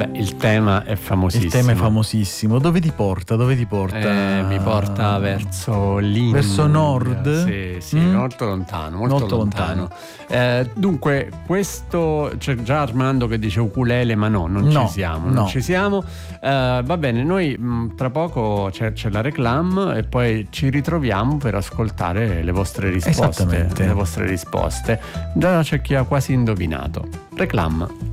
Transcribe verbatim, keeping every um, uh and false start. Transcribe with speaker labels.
Speaker 1: Beh, il tema è famosissimo.
Speaker 2: Il tema è famosissimo. Dove ti porta? Dove ti porta?
Speaker 1: Eh, mi porta verso l'India.
Speaker 2: Verso nord?
Speaker 1: Sì, sì,
Speaker 2: Mm?
Speaker 1: molto lontano, molto,
Speaker 2: Molto
Speaker 1: lontano.
Speaker 2: lontano.
Speaker 1: Eh, dunque, questo c'è già Armando che dice ukulele, ma no, non
Speaker 2: No,
Speaker 1: ci siamo,
Speaker 2: no.
Speaker 1: non ci siamo. Eh, va bene, noi mh, tra poco c'è, c'è la reclam e poi ci ritroviamo per ascoltare le vostre risposte.
Speaker 2: Esattamente.
Speaker 1: Le vostre risposte. Già c'è chi ha quasi indovinato. Reclam.